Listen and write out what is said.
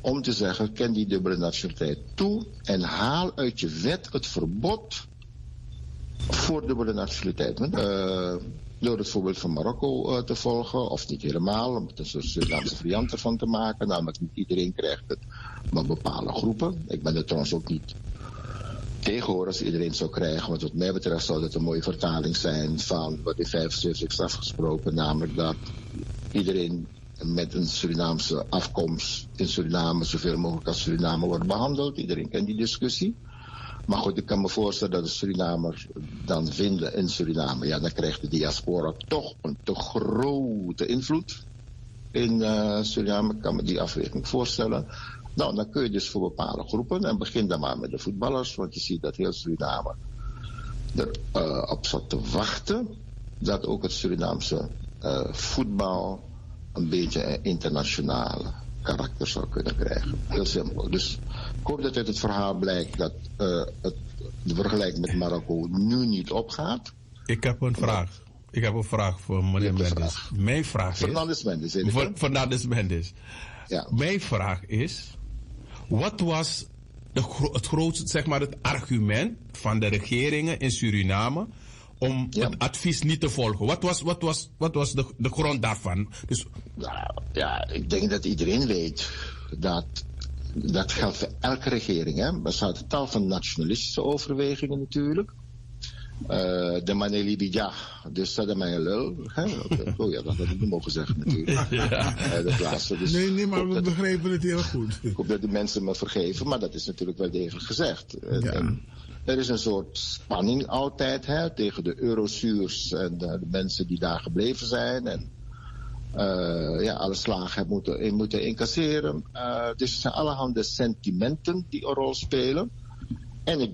om te zeggen, ken die dubbele nationaliteit toe en haal uit je wet het verbod voor dubbele nationaliteit. Door het voorbeeld van Marokko te volgen, of niet helemaal, om er een soort Surinaamse variant ervan te maken. Namelijk niet iedereen krijgt het, maar bepaalde groepen. Ik ben er trouwens ook niet tegen hoor als iedereen zou krijgen, want wat mij betreft zou dat een mooie vertaling zijn van wat in 75 is afgesproken, namelijk dat iedereen met een Surinaamse afkomst in Suriname zoveel mogelijk als Suriname wordt behandeld. Iedereen kent die discussie. Maar goed, ik kan me voorstellen dat de Surinamers dan vinden in Suriname, ja, dan krijgt de diaspora toch een te grote invloed in Suriname. Ik kan me die afweging voorstellen. Nou, dan kun je dus voor bepaalde groepen, en begin dan maar met de voetballers, want je ziet dat heel Suriname erop zat te wachten dat ook het Surinaamse voetbal een beetje een internationale karakter zou kunnen krijgen. Heel simpel. Dus ik hoop dat uit het verhaal blijkt dat de vergelijking met Marokko nu niet opgaat. Ik heb een vraag. Ik heb een vraag voor meneer Mendes. Mijn vraag is... Fernandes Mendes. Ja. Mijn vraag is... Wat was het grootste, zeg maar, het argument van de regeringen in Suriname om het advies niet te volgen? Wat was de grond daarvan? Dus... Nou, ja, ik denk dat iedereen weet dat geldt voor elke regering. Hè? Er zaten tal van nationalistische overwegingen natuurlijk. De Maneli ja, dus dat is mijn lul. Oh ja, dat had ik niet mogen zeggen natuurlijk. Dat laatste. Dus nee, maar we begrepen het heel goed. Ik hoop dat de mensen me vergeven, maar dat is natuurlijk wel degelijk gezegd. En er is een soort spanning altijd tegen de Eurosuurs en de mensen die daar gebleven zijn. En alle slagen moeten incasseren. Dus er zijn allerhande sentimenten die een rol spelen. En ik